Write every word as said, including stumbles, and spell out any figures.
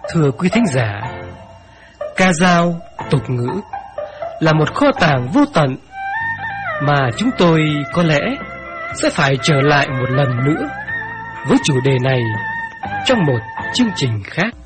Thưa quý thính giả, ca dao, tục ngữ là một kho tàng vô tận mà chúng tôi có lẽ sẽ phải trở lại một lần nữa với chủ đề này trong một chương trình khác.